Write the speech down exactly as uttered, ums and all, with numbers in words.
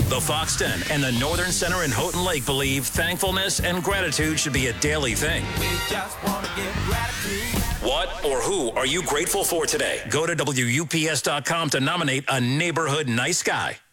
The Fox den and the Northern Center in Houghton Lake believe thankfulness and gratitude should be a daily thing. We just want to give gratitude. What or who are you grateful for today? Go to W U P S dot com to nominate a neighborhood nice guy.